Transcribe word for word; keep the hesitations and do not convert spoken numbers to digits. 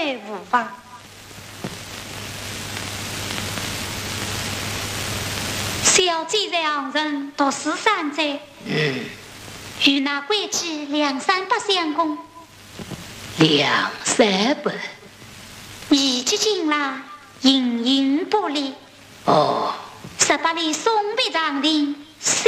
来无妨。小姐两人独死山寨， 嗯， 与那归期两三百相公， 两三百， 一及进来，盈盈不离。 哦， 十八里送别长亭。